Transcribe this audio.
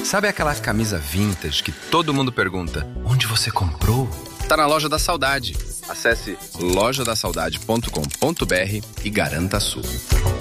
Sabe aquela camisa vintage que todo mundo pergunta, onde você comprou? Tá na Loja da Saudade. Acesse lojadasaudade.com.br e garanta a sua.